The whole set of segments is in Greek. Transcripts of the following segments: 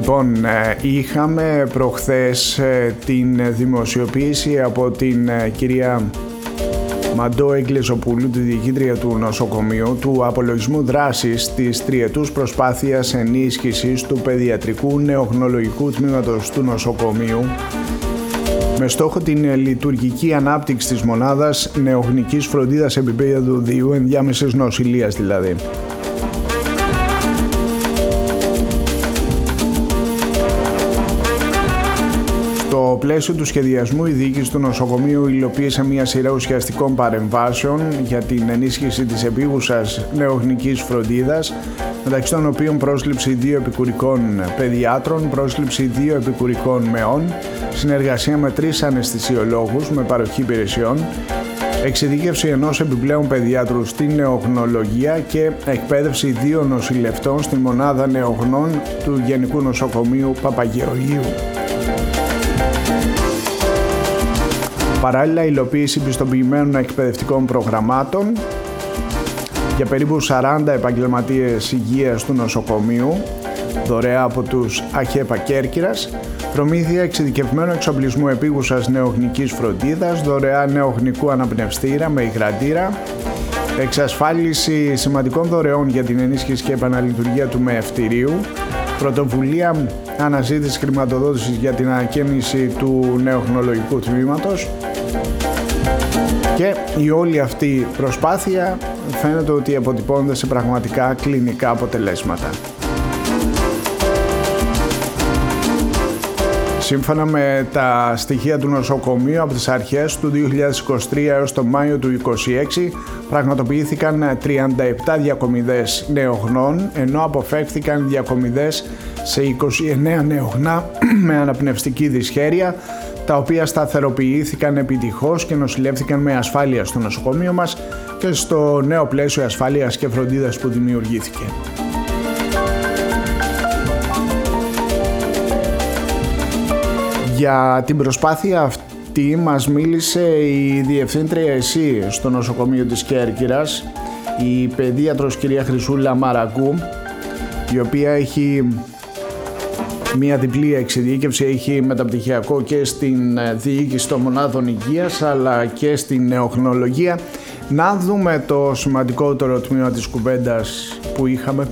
Λοιπόν, είχαμε προχθές την δημοσιοποίηση από την κυρία Μαντώ Εγκλεσοπούλου, τη διοικήτρια του νοσοκομείου, του απολογισμού δράσης της τριετούς προσπάθειας ενίσχυσης του παιδιατρικού νεογνολογικού τμήματος του νοσοκομείου με στόχο την λειτουργική ανάπτυξη της μονάδας νεογνικής φροντίδας επίπεδου 2, ενδιάμεσης νοσηλείας δηλαδή. Στο πλαίσιο του σχεδιασμού, η διοίκηση του νοσοκομείου υλοποίησε μια σειρά ουσιαστικών παρεμβάσεων για την ενίσχυση της επίγουσας νεογνικής φροντίδας, μεταξύ των οποίων πρόσληψη 2 επικουρικών παιδιάτρων, πρόσληψη 2 επικουρικών μεών, συνεργασία με 3 αναισθησιολόγους με παροχή υπηρεσιών, εξειδίκευση ενός επιπλέον παιδιάτρου στην νεογνολογία και εκπαίδευση 2 νοσηλευτών στη μονάδα νεογνών του Γενικού Νοσοκομείου Παπαγεωργίου. Παράλληλα, υλοποίηση πιστοποιημένων εκπαιδευτικών προγραμμάτων για περίπου 40 επαγγελματίες υγείας του νοσοκομείου, δωρεά από τους ΑΧΕΠΑ Κέρκυρας, προμήθεια εξειδικευμένου εξοπλισμού επίγουσας νεογνικής φροντίδας, δωρεά νεογνικού αναπνευστήρα με υγρατήρα, εξασφάλιση σημαντικών δωρεών για την ενίσχυση και επαναλειτουργία του μεευτηρίου, πρωτοβουλία αναζήτηση χρηματοδότησης για την ανακαίνιση του νεογνολογικού τμήματος και η όλη αυτή προσπάθεια φαίνεται ότι αποτυπώνεται σε πραγματικά κλινικά αποτελέσματα. Σύμφωνα με τα στοιχεία του νοσοκομείου, από τις αρχές του 2023 έως το Μάιο του 2026 πραγματοποιήθηκαν 37 διακομιδές νεογνών, ενώ αποφεύθηκαν διακομιδές σε 29 νεογνά με αναπνευστική δυσχέρεια, τα οποία σταθεροποιήθηκαν επιτυχώς και νοσηλεύθηκαν με ασφάλεια στο νοσοκομείο μας και στο νέο πλαίσιο ασφάλειας και φροντίδας που δημιουργήθηκε. Για την προσπάθεια αυτή μας μίλησε η Διευθύντρια ΕΣΥ στο νοσοκομείο της Κέρκυρας, η παιδίατρος κυρία Χρυσούλα Μαραγκού, η οποία έχει μία διπλή εξειδίκευση, έχει μεταπτυχιακό και στην διοίκηση των μονάδων υγείας αλλά και στην νεογνολογία. Να δούμε το σημαντικότερο τμήμα της κουβέντας που είχαμε.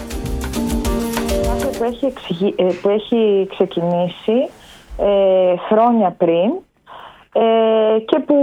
Που έχει ξεκινήσει χρόνια πριν και που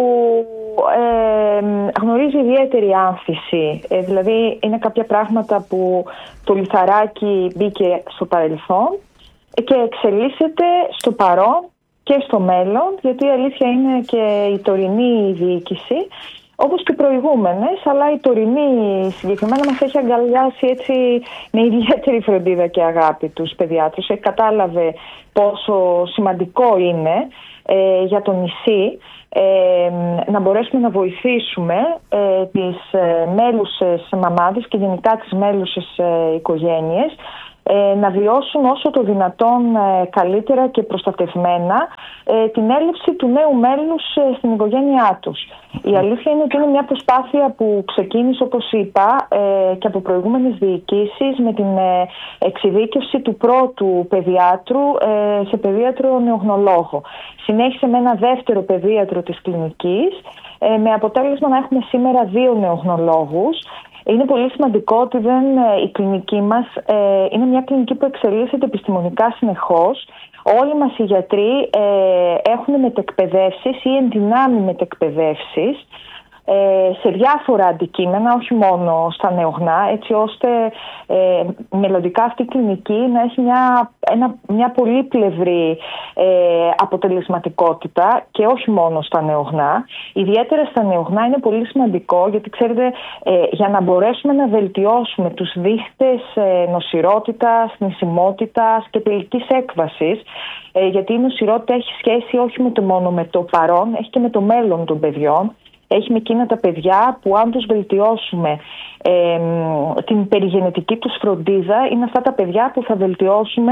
γνωρίζει ιδιαίτερη άνθηση. Δηλαδή είναι κάποια πράγματα που το λιθαράκι μπήκε στο παρελθόν και εξελίσσεται στο παρόν και στο μέλλον, γιατί η αλήθεια είναι και η τωρινή διοίκηση, όπως και προηγούμενες, αλλά η τωρινή συγκεκριμένα μας έχει αγκαλιάσει έτσι με ιδιαίτερη φροντίδα και αγάπη τους παιδιάτρους. Κατάλαβε πόσο σημαντικό είναι για το νησί να μπορέσουμε να βοηθήσουμε τις μέλουσες μαμάδες και γενικά τις μέλουσες οικογένειες να βιώσουν όσο το δυνατόν καλύτερα και προστατευμένα την έλευση του νέου μέλους στην οικογένειά τους. Η αλήθεια είναι ότι είναι μια προσπάθεια που ξεκίνησε, όπως είπα, και από προηγούμενες διοικήσεις με την εξειδίκευση του πρώτου παιδιάτρου σε παιδίατρο νεογνολόγο. Συνέχισε με ένα δεύτερο παιδίατρο της κλινικής, με αποτέλεσμα να έχουμε σήμερα 2 νεογνολόγους. Είναι πολύ σημαντικό ότι η κλινική μας είναι μια κλινική που εξελίσσεται επιστημονικά συνεχώς. Όλοι μας οι γιατροί έχουν μετεκπαιδεύσεις ή ενδυνάμει μετεκπαιδεύσεις σε διάφορα αντικείμενα, όχι μόνο στα νεογνά, έτσι ώστε μελλοντικά αυτή η κλινική να έχει μια πολύπλευρη αποτελεσματικότητα και όχι μόνο στα νεογνά. Ιδιαίτερα στα νεογνά είναι πολύ σημαντικό, γιατί ξέρετε, για να μπορέσουμε να βελτιώσουμε τους δείχτες νοσηρότητας, νησιμότητας και τελικής έκβασης, γιατί η νοσηρότητα έχει σχέση όχι μόνο με το παρόν, έχει και με το μέλλον των παιδιών. Έχει με εκείνα τα παιδιά που αν τους βελτιώσουμε την περιγενετική τους φροντίδα, είναι αυτά τα παιδιά που θα βελτιώσουμε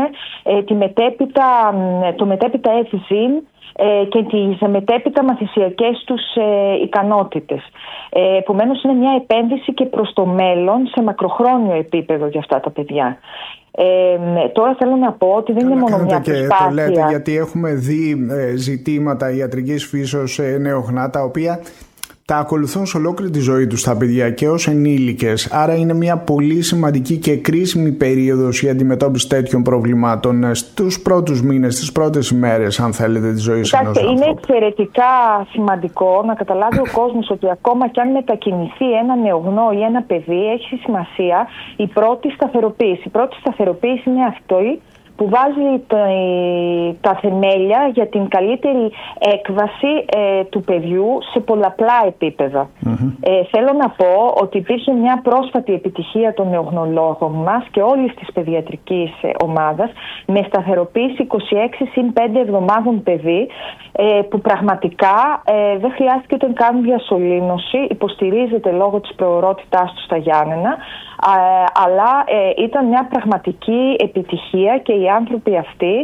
το μετέπειτα ευζήν και τις μετέπειτα μαθησιακές τους ικανότητες. Επομένως είναι μια επένδυση και προς το μέλλον σε μακροχρόνιο επίπεδο για αυτά τα παιδιά. Τώρα θέλω να πω ότι δεν είναι μόνο μια προσπάθεια. Το λέτε γιατί έχουμε δει ζητήματα ιατρικής φύσεως σε νεογνά τα οποία τα ακολουθούν σε ολόκληρη τη ζωή τους τα παιδιά και ως ενήλικες. Άρα είναι μια πολύ σημαντική και κρίσιμη περίοδος η αντιμετώπιση τέτοιων προβλημάτων στους πρώτους μήνες, στις πρώτες ημέρες, αν θέλετε, της ζωής ενός ανθρώπου. Είναι εξαιρετικά σημαντικό να καταλάβει ο κόσμος ότι ακόμα κι αν μετακινηθεί ένα νεογνώ ή ένα παιδί, έχει σημασία η πρώτη σταθεροποίηση. Η πρώτη σταθεροποίηση είναι αυτή που βάζει τα θεμέλια για την καλύτερη έκβαση του παιδιού σε πολλαπλά επίπεδα. Θέλω να πω ότι υπήρχε μια πρόσφατη επιτυχία των νεογνωλόγων μας και όλης της παιδιατρικής ομάδας με σταθεροποίηση 26 συν 5 εβδομάδων παιδί, που πραγματικά δεν χρειάστηκε ούτε καν διασωλήνωση, υποστηρίζεται λόγω της προορότητάς του στα Γιάννενα, αλλά ήταν μια πραγματική επιτυχία και οι άνθρωποι αυτοί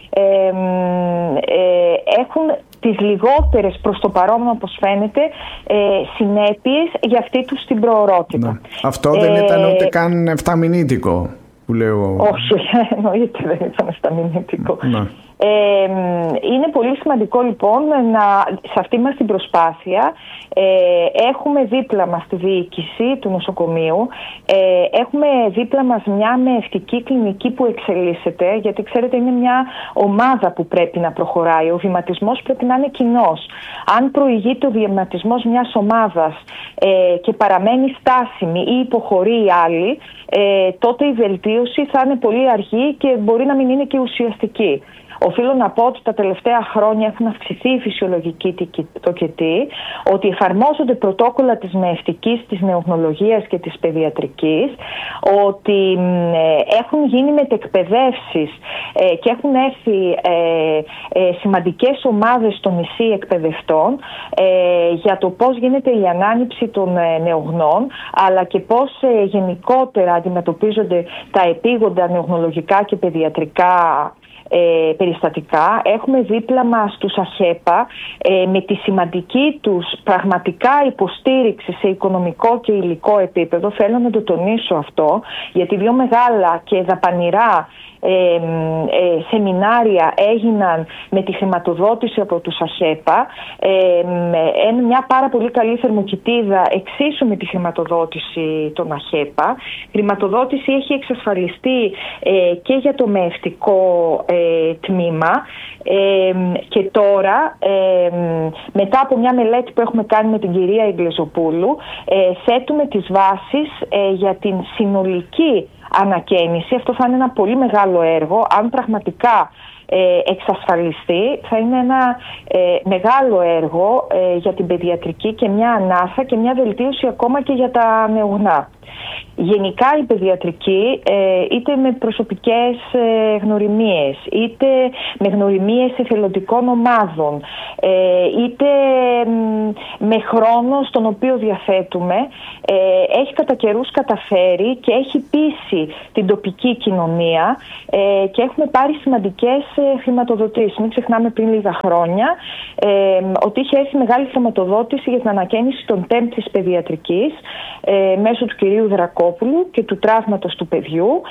έχουν τις λιγότερες προς το παρόν, όπως φαίνεται, συνέπειες για αυτή τους την προορότητα. Ναι. Αυτό δεν ήταν ούτε καν 7μηνύτικο που λέω. Όχι, εννοείται δεν ήταν 7μηνύτικο. Ναι. Είναι πολύ σημαντικό λοιπόν σε αυτή μας την προσπάθεια έχουμε δίπλα μας τη διοίκηση του νοσοκομείου, έχουμε δίπλα μας μια μεευτική κλινική που εξελίσσεται, γιατί ξέρετε είναι μια ομάδα που πρέπει να προχωράει, ο βηματισμός πρέπει να είναι κοινός. Αν προηγείται ο βηματισμός μιας ομάδας και παραμένει στάσιμη ή υποχωρεί η άλλη, τότε η βελτίωση θα είναι πολύ αργή και μπορεί να μην είναι και ουσιαστική. Οφείλω να πω ότι τα τελευταία χρόνια έχουν αυξηθεί η φυσιολογική τοκετή, ότι εφαρμόζονται πρωτόκολλα της μεευτικής, της νεογνολογίας και της παιδιατρικής, ότι έχουν γίνει μετεκπαιδεύσεις και έχουν έρθει σημαντικές ομάδες στο νησί εκπαιδευτών για το πώς γίνεται η ανάνυψη των νεογνών, αλλά και πώς γενικότερα αντιμετωπίζονται τα επίγοντα νεογνολογικά και παιδιατρικά περιστατικά. Έχουμε δίπλα μας τους ΑΧΕΠΑ με τη σημαντική τους πραγματικά υποστήριξη σε οικονομικό και υλικό επίπεδο. Θέλω να το τονίσω αυτό, γιατί δύο μεγάλα και δαπανηρά σεμινάρια έγιναν με τη χρηματοδότηση από τους ΑΧΕΠΑ, μια πάρα πολύ καλή θερμοκοιτίδα εξίσου με τη χρηματοδότηση των ΑΧΕΠΑ. Χρηματοδότηση έχει εξασφαλιστεί και για το μεευτικό τμήμα, και τώρα μετά από μια μελέτη που έχουμε κάνει με την κυρία Ιγκλεζοπούλου, θέτουμε τις βάσεις για την συνολική ανακαίνιση. Αυτό θα είναι ένα πολύ μεγάλο έργο. Αν πραγματικά εξασφαλιστεί, θα είναι ένα μεγάλο έργο για την παιδιατρική και μια ανάσα και μια βελτίωση ακόμα και για τα νεογνά. Γενικά η παιδιατρική, είτε με προσωπικές γνωριμίες, είτε με γνωριμίες εθελοντικών ομάδων, είτε με χρόνο στον οποίο διαθέτουμε, έχει κατά καιρούς καταφέρει και έχει πείσει την τοπική κοινωνία και έχουμε πάρει σημαντικές χρηματοδοτήσεις. Μην ξεχνάμε πριν λίγα χρόνια ότι είχε έρθει μεγάλη χρηματοδότηση για την ανακαίνιση των ΤΕΜ της παιδιατρικής μέσω του κυρίου Δρακόπουλου και του τραύματος του παιδιού,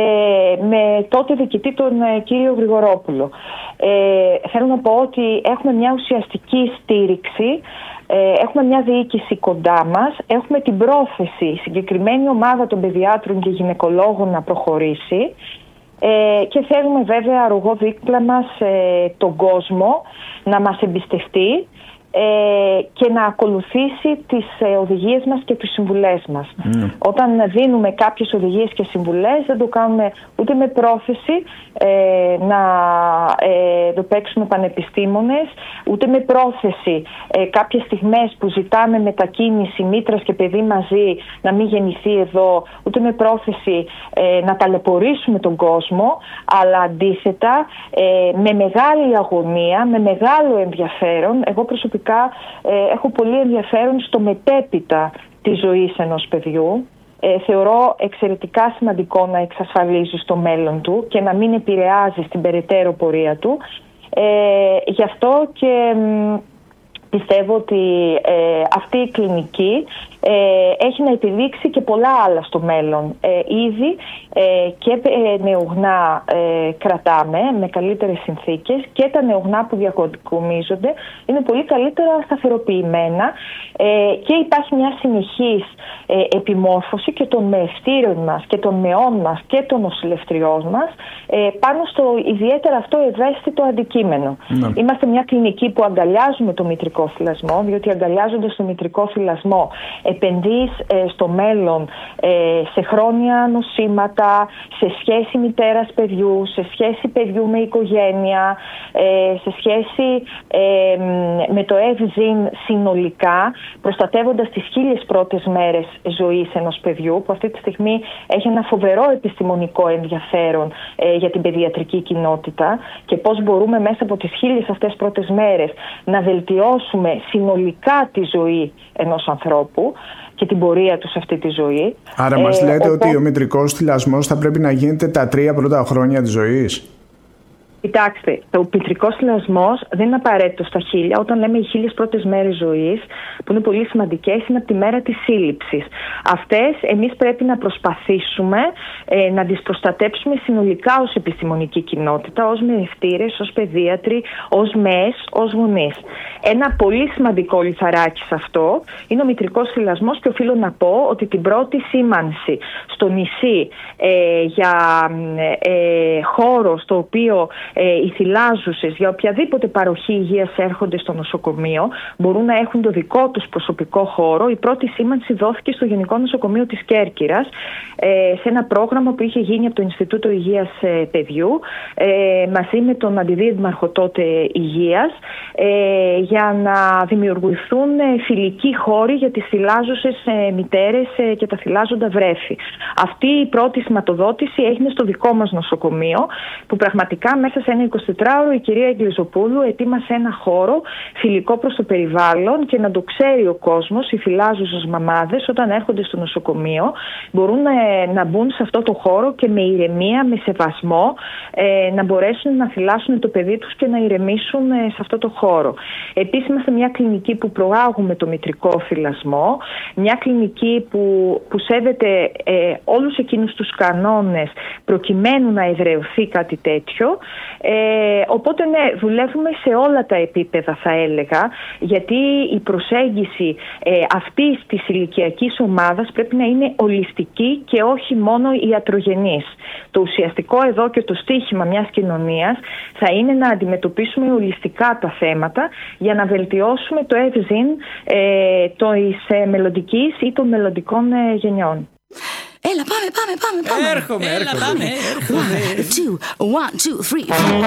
με τότε διοικητή τον κύριο Γρηγορόπουλο. Θέλω να πω ότι έχουμε μια ουσιαστική στήριξη, έχουμε μια διοίκηση κοντά μας, έχουμε την πρόθεση η συγκεκριμένη ομάδα των παιδιάτρων και γυναικολόγων να προχωρήσει, και θέλουμε βέβαια αρρωγό δίπλα μας τον κόσμο να μας εμπιστευτεί και να ακολουθήσει τις οδηγίες μας και τις συμβουλές μας. Όταν δίνουμε κάποιες οδηγίες και συμβουλές, δεν το κάνουμε ούτε με πρόθεση να το παίξουμε πανεπιστήμονες, ούτε με πρόθεση κάποιες στιγμές που ζητάμε μετακίνηση μήτρας και παιδί μαζί να μην γεννηθεί εδώ, ούτε με πρόθεση να ταλαιπωρήσουμε τον κόσμο, αλλά αντίθετα με μεγάλη αγωνία, με μεγάλο ενδιαφέρον. Εγώ προσωπικά έχω πολύ ενδιαφέρον στο μετέπειτα της ζωής ενός παιδιού. Θεωρώ εξαιρετικά σημαντικό να εξασφαλίζει στο μέλλον του και να μην επηρεάζει στην περαιτέρω πορεία του. Γι' αυτό και Πιστεύω ότι αυτή η κλινική έχει να επιδείξει και πολλά άλλα στο μέλλον. Ήδη και νεογνά κρατάμε με καλύτερες συνθήκες και τα νεογνά που διακομίζονται είναι πολύ καλύτερα σταθεροποιημένα και υπάρχει μια συνεχής επιμόρφωση και των μεευτήρων μας και των μεών μας και των νοσηλευτριών μας πάνω στο ιδιαίτερα αυτό ευαίσθητο αντικείμενο. Είμαστε μια κλινική που αγκαλιάζουμε το μητρικό θυλασμό, διότι αγκαλιάζοντας το μητρικό θυλασμό επενδύεις στο μέλλον σε χρόνια νοσήματα, σε σχέση μητέρας παιδιού, σε σχέση παιδιού με οικογένεια, σε σχέση με το ευζήν συνολικά, προστατεύοντας τις 1000 πρώτες μέρες ζωής ενός παιδιού, που αυτή τη στιγμή έχει ένα φοβερό επιστημονικό ενδιαφέρον για την παιδιατρική κοινότητα και πώς μπορούμε μέσα από τις 1000 αυτές πρώτες μέρες να βελτιώσουμε συνολικά τη ζωή ενός ανθρώπου και την πορεία του σε αυτή τη ζωή. Άρα μας λέτε ότι ο μητρικός θυλασμός θα πρέπει να γίνεται τα 3 πρώτα χρόνια της ζωής. Κοιτάξτε, ο μητρικός θυλασμός δεν είναι απαραίτητο στα 1000. Όταν λέμε οι 1000 πρώτες μέρες ζωής, που είναι πολύ σημαντικές, είναι από τη μέρα της σύλληψης. Αυτές εμείς πρέπει να προσπαθήσουμε να τις προστατέψουμε συνολικά ως επιστημονική κοινότητα, ως μεευτήρες, ως παιδίατροι, ως ΜΕΣ, ως γονείς. Ένα πολύ σημαντικό λιθαράκι σε αυτό είναι ο μητρικός θυλασμός και οφείλω να πω ότι την πρώτη σήμανση στο νησί για χώρο στο οποίο οι θυλάζουσες για οποιαδήποτε παροχή υγείας έρχονται στο νοσοκομείο μπορούν να έχουν το δικό τους προσωπικό χώρο. Η πρώτη σήμανση δόθηκε στο Γενικό Νοσοκομείο της Κέρκυρας σε ένα πρόγραμμα που είχε γίνει από το Ινστιτούτο Υγείας Παιδιού μαζί με τον αντιδήμαρχο τότε Υγείας για να δημιουργηθούν φιλικοί χώροι για τις θυλάζουσες μητέρες και τα θυλάζοντα βρέφη. Αυτή η πρώτη σηματοδότηση έγινε στο δικό μας νοσοκομείο, που πραγματικά μέσα σε ένα 24ωρο η κυρία Εγκλιζοπούλου ετοίμασε ένα χώρο φιλικό προς το περιβάλλον και να το ξέρει ο κόσμος, οι θυλάζουσες μαμάδες όταν έρχονται στο νοσοκομείο μπορούν να μπουν σε αυτό το χώρο και με ηρεμία, με σεβασμό να μπορέσουν να θυλάσουν το παιδί τους και να ηρεμήσουν σε αυτό το χώρο. Επίσης είμαστε μια κλινική που προάγουμε το μητρικό θυλασμό, μια κλινική που σέβεται όλους εκείνους τους κανόνες προκειμένου να εδραιωθεί κάτι τέτοιο. Οπότε ναι, δουλεύουμε σε όλα τα επίπεδα θα έλεγα, γιατί η προσέγγιση αυτής της ηλικιακής ομάδας πρέπει να είναι ολιστική και όχι μόνο ιατρογενής. Το ουσιαστικό εδώ και το στίχημα μιας κοινωνίας θα είναι να αντιμετωπίσουμε ολιστικά τα θέματα για να βελτιώσουμε το ευζήν της μελλοντικής ή των μελλοντικών γενιών. Έλα, πάμε. Έρχομαι. 1, 2, 3, 4.